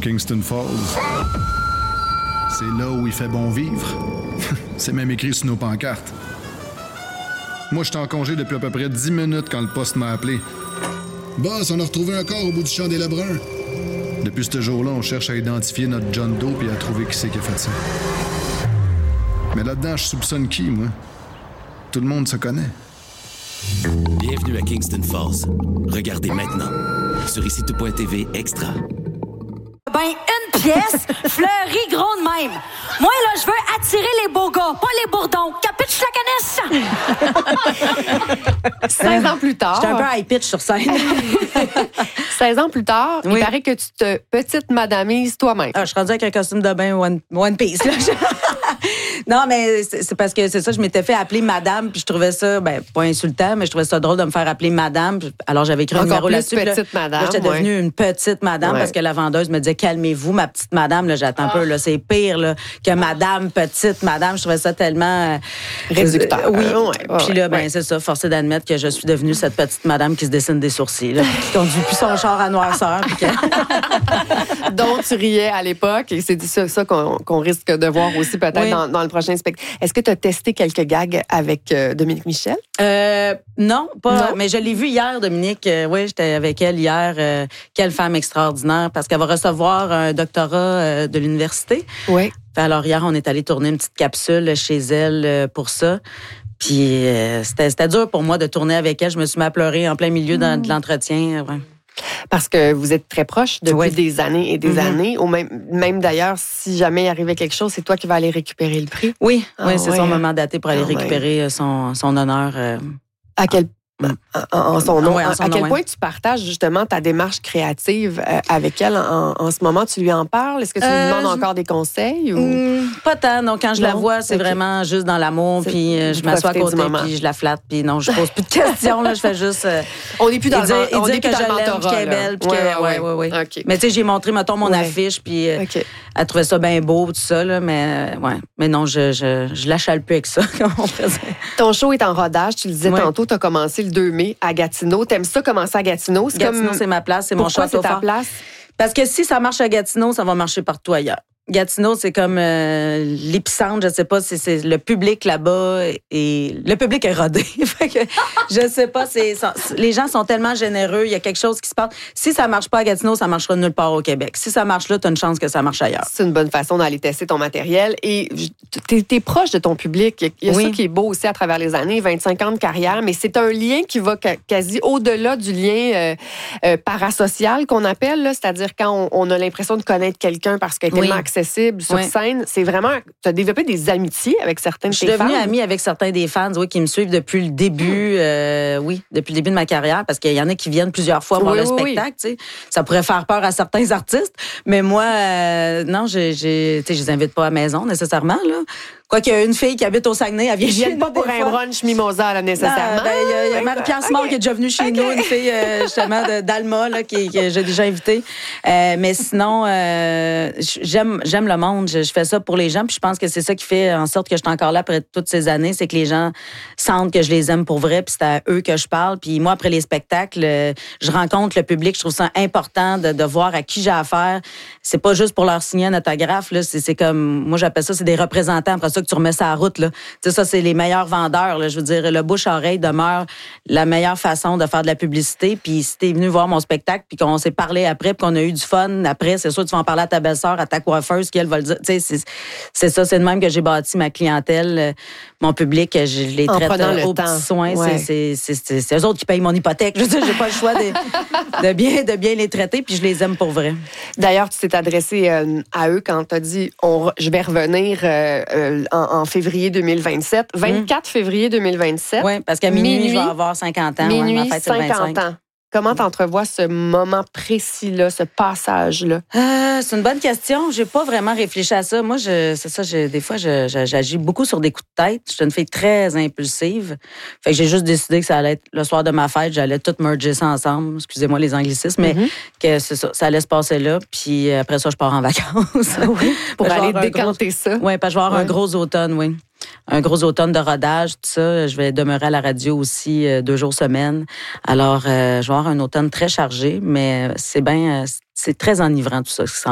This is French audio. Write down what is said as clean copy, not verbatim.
Kingston Falls. C'est là où il fait bon vivre. C'est même écrit sur nos pancartes. Moi, j'étais en congé depuis à peu près 10 minutes quand le poste m'a appelé. Boss, on a retrouvé un corps au bout du champ des Lebrun. Depuis ce jour-là, on cherche à identifier notre John Doe et à trouver qui c'est qui a fait ça. Mais là-dedans, je soupçonne qui, moi? Tout le monde se connaît. Bienvenue à Kingston Falls. Regardez maintenant sur ICITO.tv Extra. Ben, une pièce fleurie gros de même. Moi, là, je veux attirer les beaux gars, pas les bourdons. Capiche la canisse? 16 ans plus tard. J'étais un peu high-pitch sur scène. 16 ans plus tard, Oui. il paraît que tu te petite madamises toi-même. Ah, je suis rendue avec un costume de bain One Piece, là. Non, mais c'est parce que c'est ça, je m'étais fait appeler madame, puis je trouvais ça, pas insultant, mais je trouvais ça drôle de me faire appeler madame. Alors, j'avais écrit un Encore numéro plus là-dessus. petite madame, Là, j'étais devenue une petite madame parce que la vendeuse me disait, calmez-vous, ma petite madame. Là, j'attends un peu, là, c'est pire là, que madame, petite madame. Je trouvais ça tellement... Réducteur. Oui. Ouais, Puis là, c'est ça, forcé d'admettre que je suis devenue cette petite madame qui se dessine des sourcils, là, qui conduit plus son char à noirceur. Puis que... dont tu riais à l'époque, et c'est ça qu'on risque de voir aussi peut-être dans le prochain spectacle. Est-ce que tu as testé quelques gags avec Dominique Michel? Non, pas. Non? Mais je l'ai vue hier, Dominique. Oui, j'étais avec elle hier. Quelle femme extraordinaire, parce qu'elle va recevoir un doctorat de l'université. Oui. Alors hier, on est allé tourner une petite capsule chez elle pour ça. Puis c'était dur pour moi de tourner avec elle. Je me suis mis à pleurer en plein milieu de l'entretien. Ouais. Parce que vous êtes très proches depuis des années et des années. Ou même d'ailleurs, si jamais il arrivait quelque chose, c'est toi qui vas aller récupérer le prix. Oui, c'est son moment daté pour aller récupérer son honneur. À quel en son nom. en son à quel nom, point tu partages justement ta démarche créative avec elle en ce moment? Tu lui en parles? Est-ce que tu lui demandes encore des conseils? Ou... Pas tant. Donc, quand je la vois, c'est vraiment juste dans l'amour. Puis je m'assois à côté, puis je la flatte. Puis non, je pose plus de questions. Là, je fais juste... on n'est plus dans dire on est que plus je dans le l'aime, mentorat, qu'elle est belle. Puis oui. Okay. Mais tu sais, j'ai montré, mettons, mon affiche. Puis elle trouvait ça bien beau, tout ça. Là, mais non, je lâche le plus avec ça, comme on faisait. Ton show est en rodage. Tu le disais tantôt, tu as commencé le 2 mai à Gatineau. T'aimes ça commencer à Gatineau? Gatineau, c'est ma place, c'est mon château fort. Pourquoi c'est ta place? Parce que si ça marche à Gatineau, ça va marcher partout ailleurs. Gatineau, c'est comme l'épicentre, je sais pas, c'est le public là-bas et le public est rodé. Fait que, je sais pas, les gens sont tellement généreux, il y a quelque chose qui se passe. Si ça marche pas à Gatineau, ça marchera nulle part au Québec. Si ça marche là, tu as une chance que ça marche ailleurs. C'est une bonne façon d'aller tester ton matériel et t'es proche de ton public. Il y a ça qui est beau aussi à travers les années, 25 ans de carrière, mais c'est un lien qui va quasi au-delà du lien parasocial qu'on appelle, là, c'est-à-dire quand on a l'impression de connaître quelqu'un parce qu'elle est tellement accessible sur scène. C'est vraiment... Tu as développé des amitiés avec certains de tes fans. Je suis devenue amie avec certains des fans qui me suivent depuis le début, depuis le début de ma carrière, parce qu'il y en a qui viennent plusieurs fois voir le spectacle. Tu sais. Ça pourrait faire peur à certains artistes, mais moi, non, je les invite pas à la maison nécessairement. Là. Quoiqu'il y a une fille qui habite au Saguenay, elle vient pas pour un brunch mimosa, là, nécessairement. Il y a Marie-Pierre Simard qui est déjà venue chez nous, une fille justement d'Alma là, que j'ai déjà invitée. Mais sinon, j'aime le monde. Je fais ça pour les gens. Puis je pense que c'est ça qui fait en sorte que je suis encore là après toutes ces années. C'est que les gens sentent que je les aime pour vrai. Puis c'est à eux que je parle. Puis moi, après les spectacles, je rencontre le public. Je trouve ça important de voir à qui j'ai affaire. C'est pas juste pour leur signer un autographe. Là. C'est comme, moi, j'appelle ça, c'est des représentants. Après ça, que tu remets ça à la route. Là. Tu sais, ça, c'est les meilleurs vendeurs. Là. Je veux dire, le bouche-oreille demeure la meilleure façon de faire de la publicité. Puis si t'es venu voir mon spectacle, puis qu'on s'est parlé après, puis qu'on a eu du fun après, c'est sûr que tu vas en parler à ta belle-sœur, à ta coiffeuse, qui elle va le dire. Tu sais, c'est ça, c'est de même que j'ai bâti ma clientèle, mon public, je les traite au petit soin. Ouais. C'est eux autres qui payent mon hypothèque. Je veux dire, j'ai pas le choix de bien les traiter, puis je les aime pour vrai. D'ailleurs, tu t'es adressé à eux quand tu as dit je vais revenir en février 2027. 24 février 2027. Oui, parce qu'à minuit, je vais avoir 50 ans. Minuit, ma fête, c'est 50 ans. Comment t'entrevois ce moment précis-là, ce passage-là? C'est une bonne question. J'ai pas vraiment réfléchi à ça. Moi, des fois, j'agis beaucoup sur des coups de tête. Je suis une fille très impulsive. Fait que j'ai juste décidé que ça allait être le soir de ma fête. J'allais tout merger ça ensemble. Excusez-moi les anglicismes, mais que c'est ça. Ça allait se passer là. Puis après ça, je pars en vacances. Pour aller décanter ça. Oui, parce que je vais avoir un gros automne, oui. Un gros automne de rodage, tout ça. Je vais demeurer à la radio aussi 2 jours semaine. Alors, je vais avoir un automne très chargé, mais c'est très enivrant tout ça.